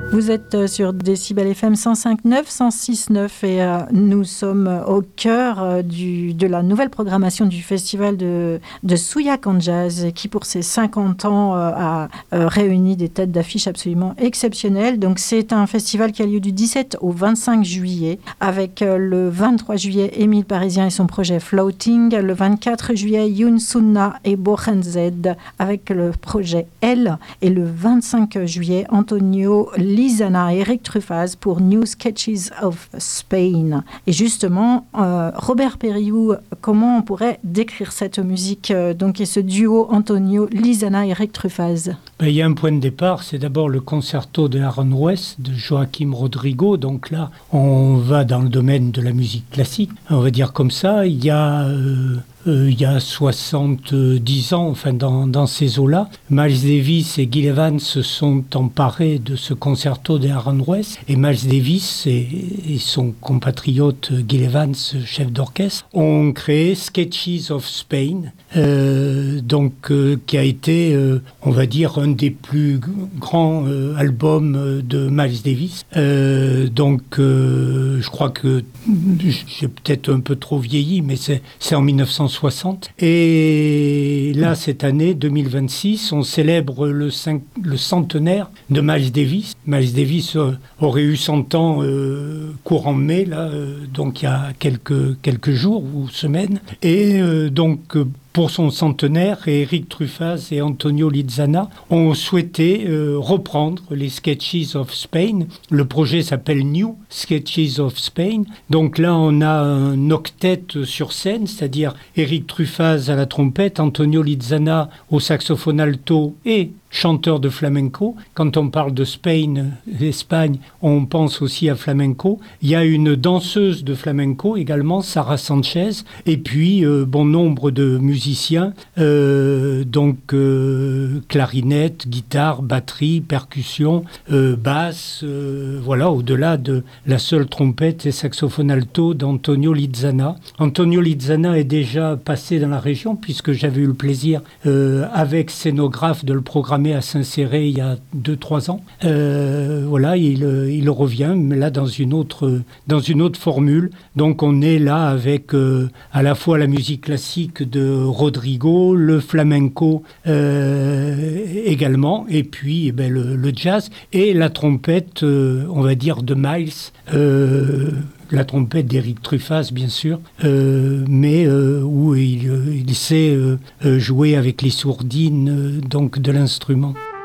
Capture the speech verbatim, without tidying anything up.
Vous êtes sur Décibel F M cent cinq neuf, cent six neuf et euh, nous sommes au cœur euh, du, de la nouvelle programmation du festival de, de Souillac en Jazz qui pour ses cinquante ans euh, a euh, réuni des têtes d'affiche absolument exceptionnelles. Donc c'est un festival qui a lieu du dix-sept au vingt-cinq juillet avec euh, le vingt-trois juillet Émile Parisien et son projet Floating, le vingt-quatre juillet Youn Sunna et Bochenzed avec le projet L et le vingt-cinq juillet Antonio Lizana et Eric Truffaz pour New Sketches of Spain. Et justement, euh, Robert Périou, comment on pourrait décrire cette musique euh, donc, et ce duo Antonio Lizana et Eric Truffaz? Ben, il y a un point de départ, c'est d'abord le concerto de Aaron West de Joaquim Rodrigo. Donc là, on va dans le domaine de la musique classique, on va dire comme ça. Il y a... Euh Euh, il y a soixante-dix ans, enfin dans, dans ces eaux-là, Miles Davis et Gil Evans se sont emparés de ce concerto d'Aaron West. Et Miles Davis et, et son compatriote Gil Evans, chef d'orchestre, ont créé Sketches of Spain, euh, donc euh, qui a été, euh, on va dire, un des plus grands euh, albums de Miles Davis. Euh, donc, euh, je crois que j'ai peut-être un peu trop vieilli, mais c'est, c'est en dix-neuf cent soixante. Et là, cette année, deux mille vingt-six, on célèbre le, cinq, le centenaire de Miles Davis. Miles Davis euh, aurait eu cent ans euh, courant mai, là, euh, donc il y a quelques, quelques jours ou semaines. Et euh, donc... Euh, Pour son centenaire, Eric Truffaz et Antonio Lizana ont souhaité euh, reprendre les Sketches of Spain. Le projet s'appelle New Sketches of Spain. Donc là, on a un octet sur scène, c'est-à-dire Eric Truffaz à la trompette, Antonio Lizana au saxophone alto et chanteur de flamenco. Quand on parle de Spain, l'Espagne, on pense aussi à flamenco. Il y a une danseuse de flamenco également, Sarah Sanchez, et puis euh, bon nombre de musiciens, euh, donc euh, clarinette, guitare, batterie, percussion, euh, basse, euh, voilà, au-delà de la seule trompette et saxophone alto d'Antonio Lizana. Antonio Lizana est déjà passé dans la région, puisque j'avais eu le plaisir, euh, avec scénographe, de le programmer à Saint-Céré il y a deux trois ans. Euh, voilà, il, il revient, mais là dans une autre, dans une autre formule. Donc on est là avec euh, à la fois la musique classique de Rodrigo, le flamenco euh, également, et puis eh ben, le, le jazz et la trompette, euh, on va dire, de Miles. Euh, la trompette d'Eric Truffaz, bien sûr, euh, mais euh, où il, il sait euh, jouer avec les sourdines euh, donc de l'instrument.